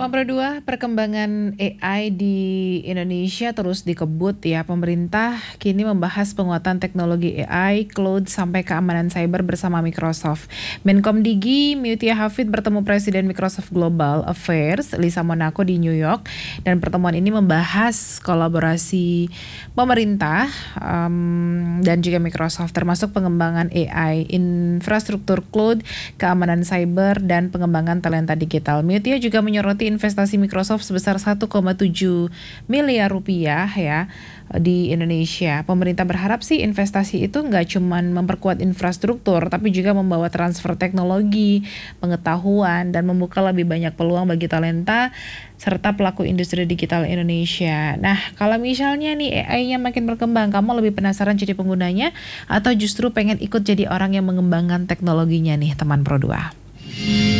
Teman Pro 2, perkembangan AI di Indonesia terus dikebut ya. Pemerintah kini membahas penguatan teknologi AI, cloud, sampai keamanan cyber bersama Microsoft. Menkom Digi Mutia Hafid bertemu Presiden Microsoft Global Affairs, Lisa Monaco di New York. Dan pertemuan ini membahas kolaborasi pemerintah dan juga Microsoft, termasuk pengembangan AI, infrastruktur cloud, keamanan cyber, dan pengembangan talenta digital. Mutia juga menyoroti investasi Microsoft sebesar 1,7 miliar rupiah ya di Indonesia. Pemerintah berharap sih investasi itu nggak cuma memperkuat infrastruktur, tapi juga membawa transfer teknologi, pengetahuan, dan membuka lebih banyak peluang bagi talenta serta pelaku industri digital Indonesia. Nah, kalau misalnya nih AI-nya makin berkembang, kamu lebih penasaran jadi penggunanya atau justru pengen ikut jadi orang yang mengembangkan teknologinya nih, teman Pro 2?